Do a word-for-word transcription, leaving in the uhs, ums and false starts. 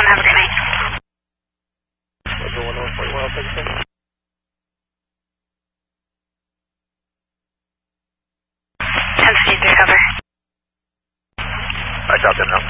Have a good night. Roger one one point one, take care. ten fifty-three, cover. I dropped in now.